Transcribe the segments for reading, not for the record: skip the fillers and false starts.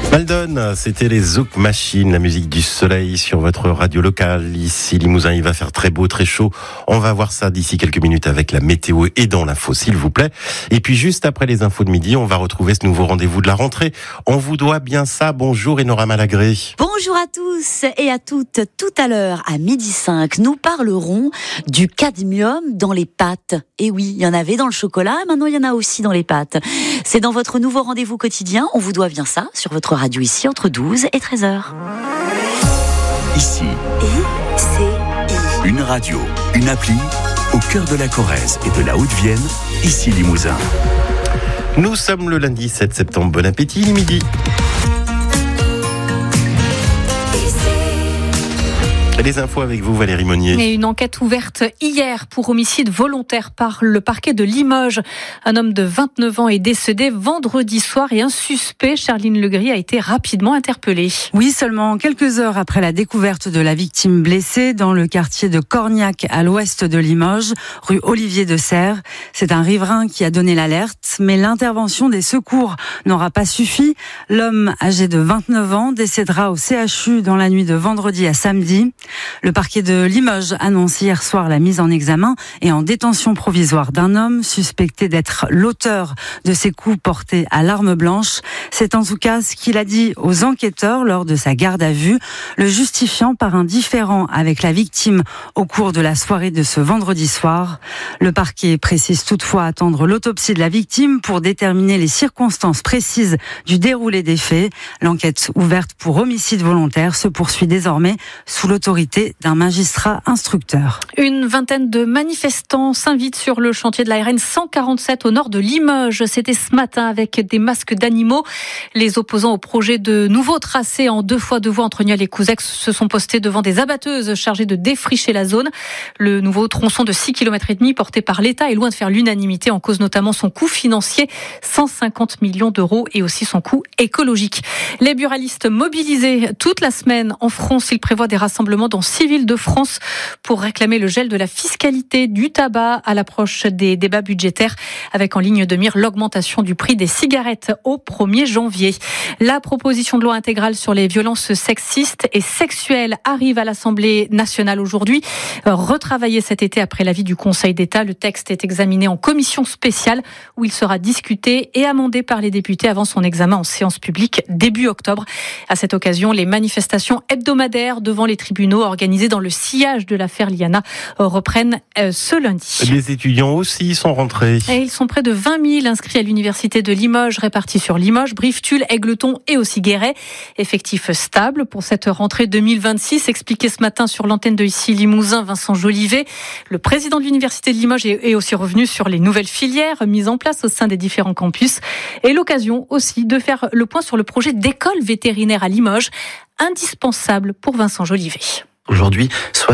Maldon, c'était les Zouk Machines, la musique du soleil sur votre radio locale. Ici, Limousin, il va faire très beau, très chaud. On va voir ça d'ici quelques minutes avec la météo et dans l'info, s'il vous plaît. Et puis, juste après les infos de midi, on va retrouver ce nouveau rendez-vous de la rentrée. On vous doit bien ça. Bonjour, Enora Malagré. Bonjour à tous et à toutes. Tout à l'heure, à 12h05, nous parlerons du cadmium dans les pâtes. Et oui, il y en avait dans le chocolat, maintenant il y en a aussi dans les pâtes. C'est dans votre nouveau rendez-vous quotidien. On vous doit bien ça sur votre radio ici entre 12 et 13h. Ici, une radio, une appli, au cœur de la Corrèze et de la Haute-Vienne, ici Limousin. Nous sommes le lundi 7 septembre. Bon appétit, midi. Les infos avec vous, Valérie Monnier. Et une enquête ouverte hier pour homicide volontaire par le parquet de Limoges. Un homme de 29 ans est décédé vendredi soir et un suspect, Charline Legris, a été rapidement interpellé. Oui, seulement quelques heures après la découverte de la victime blessée dans le quartier de Corniac à l'ouest de Limoges, rue Olivier de Serres. C'est un riverain qui a donné l'alerte, mais l'intervention des secours n'aura pas suffi. L'homme âgé de 29 ans décédera au CHU dans la nuit de vendredi à samedi. Le parquet de Limoges annonce hier soir la mise en examen et en détention provisoire d'un homme suspecté d'être l'auteur de ces coups portés à l'arme blanche. C'est en tout cas ce qu'il a dit aux enquêteurs lors de sa garde à vue, le justifiant par un différend avec la victime au cours de la soirée de ce vendredi soir. Le parquet précise toutefois attendre l'autopsie de la victime pour déterminer les circonstances précises du déroulé des faits. L'enquête ouverte pour homicide volontaire se poursuit désormais sous l'autorité d'un magistrat instructeur. Une vingtaine de manifestants s'invitent sur le chantier de la RN 147 au nord de Limoges. C'était ce matin avec des masques d'animaux. Les opposants au projet de nouveau tracé en 2x2 voies entre Niel et Couzex se sont postés devant des abatteuses chargées de défricher la zone. Le nouveau tronçon de 6,5 km porté par l'État est loin de faire l'unanimité, en cause notamment son coût financier, 150 millions d'euros, et aussi son coût écologique. Les buralistes mobilisés toute la semaine en France, ils prévoient des rassemblements dans 6 villes de France pour réclamer le gel de la fiscalité du tabac à l'approche des débats budgétaires, avec en ligne de mire l'augmentation du prix des cigarettes au 1er janvier. La proposition de loi intégrale sur les violences sexistes et sexuelles arrive à l'Assemblée nationale aujourd'hui. Retravaillé cet été après l'avis du Conseil d'État, le texte est examiné en commission spéciale où il sera discuté et amendé par les députés avant son examen en séance publique début octobre. À cette occasion, les manifestations hebdomadaires devant les tribunaux organisés dans le sillage de l'affaire Liana reprennent ce lundi. Les étudiants aussi sont rentrés. Et ils sont près de 20 000 inscrits à l'université de Limoges, répartis sur Limoges, Brive, Tulle, Égletons et aussi Guéret. Effectif stable pour cette rentrée 2026, expliqué ce matin sur l'antenne de ici Limousin, Vincent Jolivet. Le président de l'université de Limoges est aussi revenu sur les nouvelles filières mises en place au sein des différents campus. Et l'occasion aussi de faire le point sur le projet d'école vétérinaire à Limoges, indispensable pour Vincent Jolivet. Aujourd'hui,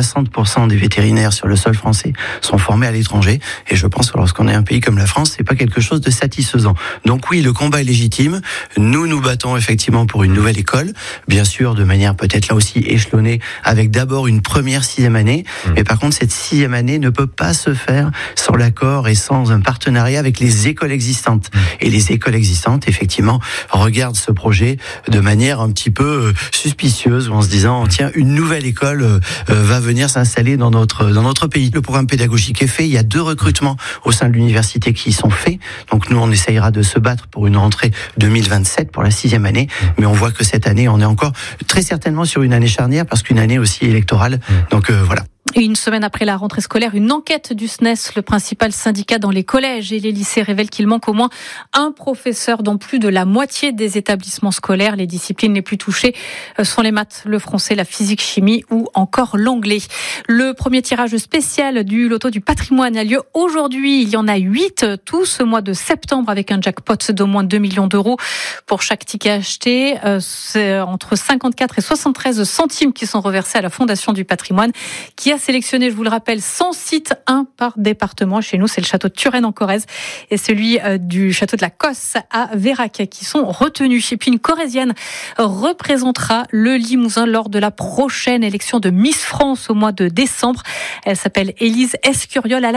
60% des vétérinaires sur le sol français sont formés à l'étranger. Et je pense que lorsqu'on est un pays comme la France, c'est pas quelque chose de satisfaisant. Donc oui, le combat est légitime. Nous nous battons effectivement pour une nouvelle école. Bien sûr, de manière peut-être là aussi échelonnée, avec d'abord une première 6e année. Mais par contre, cette 6e année ne peut pas se faire sans l'accord et sans un partenariat avec les écoles existantes. Et les écoles existantes, effectivement, regardent ce projet de manière un petit peu suspicieuse, en se disant, tiens, une nouvelle école va venir s'installer dans notre pays. Le programme pédagogique est fait, il y a 2 recrutements au sein de l'université qui sont faits. Donc nous, on essayera de se battre pour une rentrée 2027 pour la 6e année, mais on voit que cette année, on est encore très certainement sur une année charnière parce qu'une année aussi électorale. Donc voilà. Et une semaine après la rentrée scolaire, une enquête du SNES, le principal syndicat dans les collèges et les lycées, révèle qu'il manque au moins un professeur dans plus de la moitié des établissements scolaires. Les disciplines les plus touchées sont les maths, le français, la physique, chimie ou encore l'anglais. Le premier tirage spécial du loto du patrimoine a lieu aujourd'hui. Il y en a 8 tout ce mois de septembre avec un jackpot d'au moins 2 millions d'euros pour chaque ticket acheté. C'est entre 54 et 73 centimes qui sont reversés à la Fondation du patrimoine qui a sélectionné, je vous le rappelle, 100 sites, un par département. Chez nous, c'est le château de Turenne en Corrèze et celui du château de la Cosse à Vérac qui sont retenus. Et puis une Corrézienne représentera le Limousin lors de la prochaine élection de Miss France au mois de décembre. Elle s'appelle Élise Escuriol.